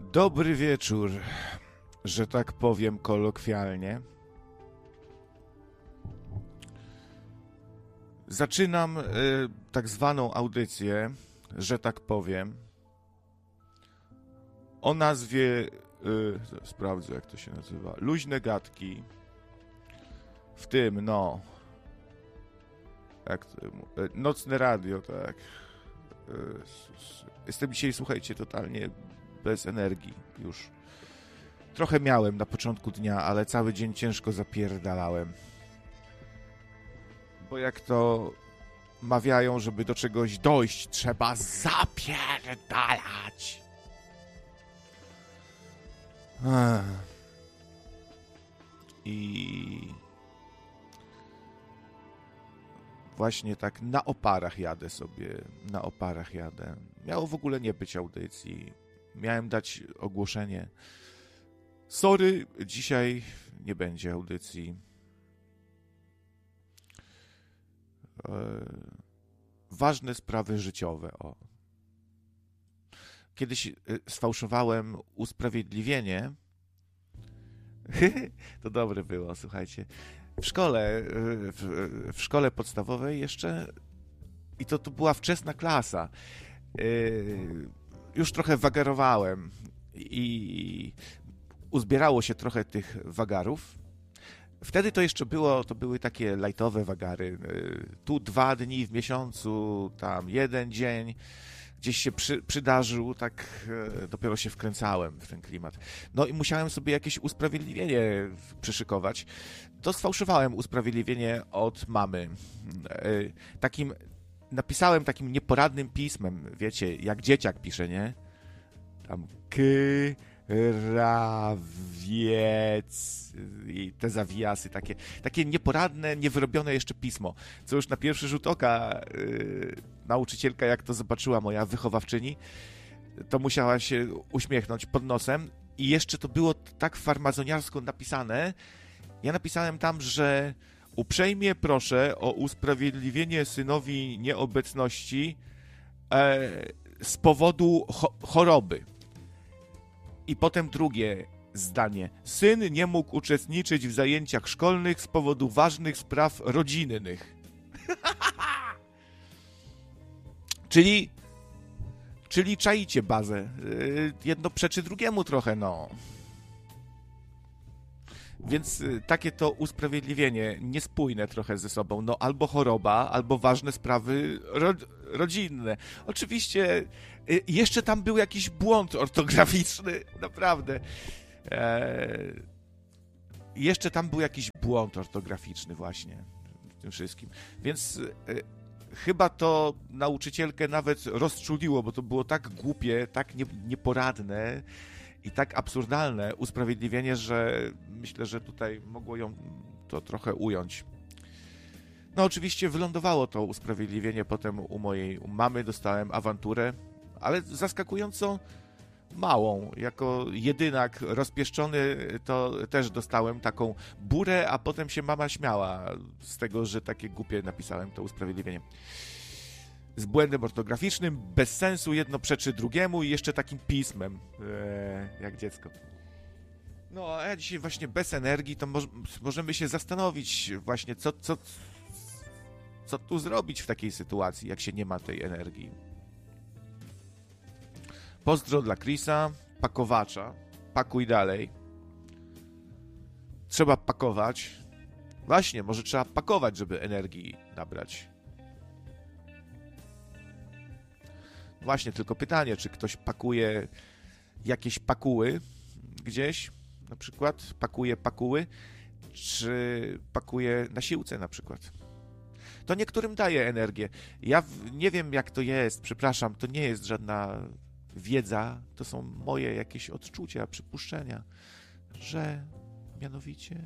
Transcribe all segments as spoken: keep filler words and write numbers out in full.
Dobry wieczór, że tak powiem kolokwialnie. Zaczynam y, tak zwaną audycję, że tak powiem, o nazwie, y, sprawdzę jak to się nazywa, Luźne Gadki, w tym, no, jak to, y, Nocne Radio, tak. Y, jestem dzisiaj, słuchajcie, totalnie bez energii już. Trochę miałem na początku dnia, ale cały dzień ciężko zapierdalałem. Bo jak to mawiają, żeby do czegoś dojść, trzeba zapierdalać. Ech. I właśnie tak na oparach jadę sobie, na oparach jadę. Miało w ogóle nie być audycji. Miałem dać ogłoszenie. Sorry, dzisiaj nie będzie audycji. Eee, ważne sprawy życiowe. O. Kiedyś sfałszowałem usprawiedliwienie. To dobre było, słuchajcie. W szkole, w, w szkole podstawowej jeszcze, i to, to była wczesna klasa, yy, już trochę wagarowałem i uzbierało się trochę tych wagarów. Wtedy to jeszcze było, to były takie lajtowe wagary. Tu dwa dni w miesiącu, tam jeden dzień, gdzieś się przy, przydarzył, tak dopiero się wkręcałem w ten klimat. No i musiałem sobie jakieś usprawiedliwienie przyszykować. To sfałszowałem usprawiedliwienie od mamy. Takim, napisałem takim nieporadnym pismem, wiecie, jak dzieciak pisze, nie? Tam krawiec i te zawijasy, takie, takie nieporadne, niewyrobione jeszcze pismo, co już na pierwszy rzut oka yy, nauczycielka, jak to zobaczyła, moja wychowawczyni, to musiała się uśmiechnąć pod nosem i jeszcze to było tak farmazoniarsko napisane. Ja napisałem tam, że uprzejmie proszę o usprawiedliwienie synowi nieobecności e, z powodu cho- choroby. I potem drugie zdanie. Syn nie mógł uczestniczyć w zajęciach szkolnych z powodu ważnych spraw rodzinnych. czyli, czyli czaicie bazę. Jedno przeczy drugiemu trochę, no. Więc takie to usprawiedliwienie niespójne trochę ze sobą. No albo choroba, albo ważne sprawy ro- rodzinne. Oczywiście jeszcze tam był jakiś błąd ortograficzny, naprawdę. Eee, jeszcze tam był jakiś błąd ortograficzny właśnie w tym wszystkim. Więc e, chyba to nauczycielkę nawet rozczuliło, bo to było tak głupie, tak nie, nieporadne i tak absurdalne usprawiedliwienie, że myślę, że tutaj mogło ją to trochę ująć. No oczywiście wylądowało to usprawiedliwienie potem u mojej u mamy, dostałem awanturę, ale zaskakująco małą. Jako jedynak rozpieszczony to też dostałem taką burę, a potem się mama śmiała z tego, że takie głupie napisałem to usprawiedliwienie. Z błędem ortograficznym, bez sensu, jedno przeczy drugiemu i jeszcze takim pismem, eee, jak dziecko. No, a ja dzisiaj właśnie bez energii, to mo- możemy się zastanowić właśnie, co, co, co tu zrobić w takiej sytuacji, jak się nie ma tej energii. Pozdro dla Chrisa, pakowacza. Pakuj dalej. Trzeba pakować. Właśnie, może trzeba pakować, żeby energii nabrać. Właśnie, tylko pytanie, czy ktoś pakuje jakieś pakuły gdzieś, na przykład pakuje pakuły, czy pakuje na siłce na przykład. To niektórym daje energię. Ja w, nie wiem, jak to jest, przepraszam, to nie jest żadna wiedza, to są moje jakieś odczucia, przypuszczenia, że mianowicie...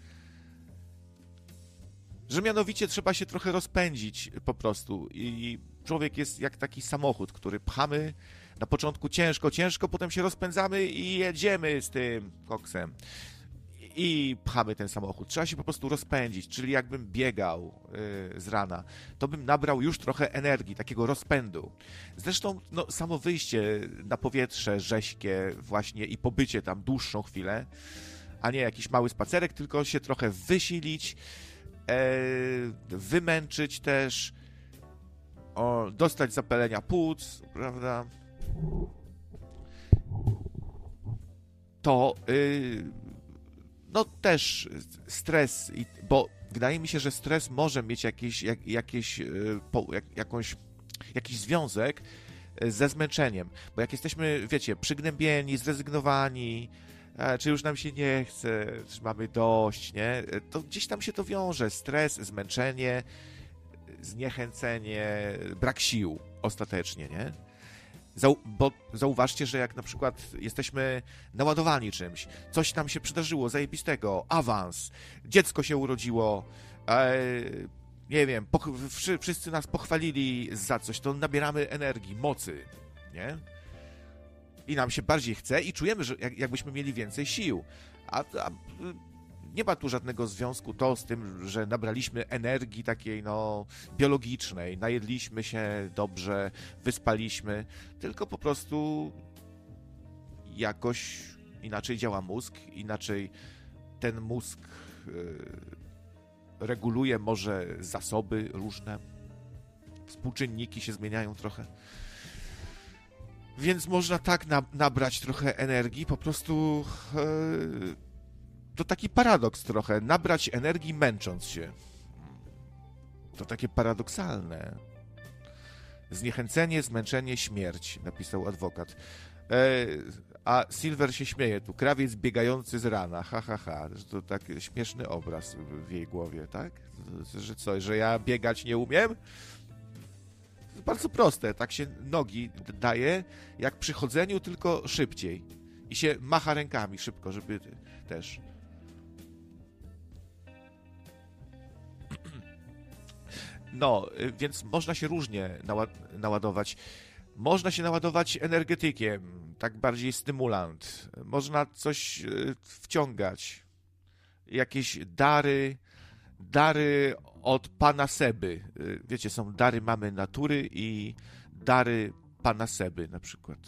Że mianowicie trzeba się trochę rozpędzić po prostu i człowiek jest jak taki samochód, który pchamy na początku ciężko, ciężko, potem się rozpędzamy i jedziemy z tym koksem. i pchamy ten samochód. Trzeba się po prostu rozpędzić, czyli jakbym biegał yy, z rana, to bym nabrał już trochę energii, takiego rozpędu. Zresztą no, samo wyjście na powietrze rześkie właśnie i pobycie tam dłuższą chwilę, a nie jakiś mały spacerek, tylko się trochę wysilić, yy, wymęczyć też, o, dostać zapalenia płuc, prawda? To yy, no też stres, bo wydaje mi się, że stres może mieć jakieś, jak, jakieś, jak, jakąś, jakiś związek ze zmęczeniem, bo jak jesteśmy, wiecie, przygnębieni, zrezygnowani, czy już nam się nie chce, czy mamy dość, nie? To gdzieś tam się to wiąże, stres, zmęczenie, zniechęcenie, brak sił ostatecznie, nie? Zau- bo zauważcie, że jak na przykład jesteśmy naładowani czymś, coś nam się przydarzyło zajebistego, awans, dziecko się urodziło, e, nie wiem, poch- wszy- wszyscy nas pochwalili za coś, to nabieramy energii, mocy, nie? I nam się bardziej chce i czujemy, że jak, jakbyśmy mieli więcej sił. A, a nie ma tu żadnego związku to z tym, że nabraliśmy energii takiej, no, biologicznej, najedliśmy się dobrze, wyspaliśmy, tylko po prostu jakoś inaczej działa mózg, inaczej ten mózg yy, reguluje może zasoby różne, współczynniki się zmieniają trochę. Więc można tak na, nabrać trochę energii, po prostu yy, to taki paradoks trochę, nabrać energii męcząc się. To takie paradoksalne. Zniechęcenie, zmęczenie, śmierć, napisał adwokat. E, a Silver się śmieje tu, krawiec biegający z rana, ha, ha, ha. To tak śmieszny obraz w jej głowie, tak? Że co, że ja biegać nie umiem? To bardzo proste, tak się nogi daje, jak przy chodzeniu, tylko szybciej. I się macha rękami szybko, żeby też... No, więc można się różnie nała- naładować. Można się naładować energetykiem, tak bardziej stymulant. Można coś wciągać. Jakieś dary, dary od Pana Seby. Wiecie, są dary mamy natury i dary Pana Seby na przykład.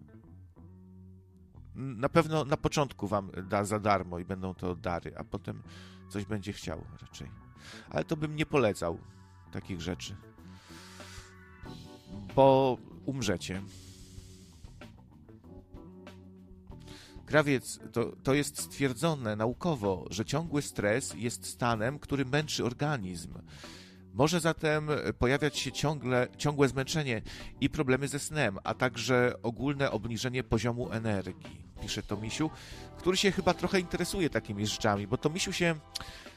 Na pewno na początku wam da za darmo i będą to dary, a potem coś będzie chciał raczej. Ale to bym nie polecał takich rzeczy, bo umrzecie. Krawiec, to, to jest stwierdzone naukowo, że ciągły stres jest stanem, który męczy organizm. Może zatem pojawiać się ciągle, ciągłe zmęczenie i problemy ze snem, a także ogólne obniżenie poziomu energii, pisze Tomisiu, który się chyba trochę interesuje takimi rzeczami, bo Tomisiu się